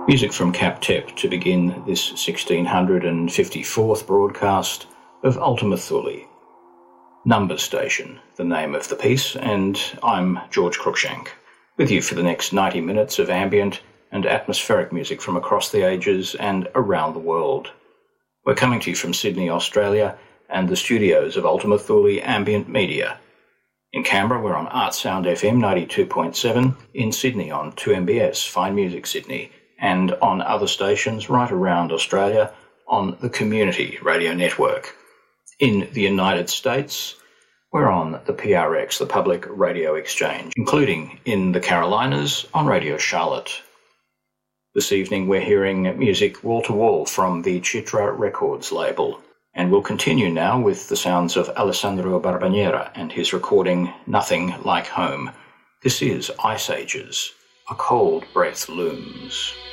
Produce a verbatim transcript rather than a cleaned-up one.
Music from Cap-Tep to begin this one thousand six hundred fifty-fourth broadcast of Ultima Thule. Number Station, the name of the piece, and I'm George Cruikshank, with you for the next ninety minutes of ambient and atmospheric music from across the ages and around the world. We're coming to you from Sydney, Australia, and the studios of Ultima Thule Ambient Media. In Canberra, we're on Artsound F M ninety-two point seven, in Sydney on two M B S, Fine Music Sydney, and on other stations right around Australia on the Community Radio Network. In the United States, we're on the P R X, the Public Radio Exchange, including in the Carolinas on Radio Charlotte. This evening we're hearing music wall-to-wall from the Chitra Records label, and we'll continue now with the sounds of Alessandro Barbaniera and his recording Nothing Like Home. This is Ice Ages, A Cold Breath Looms.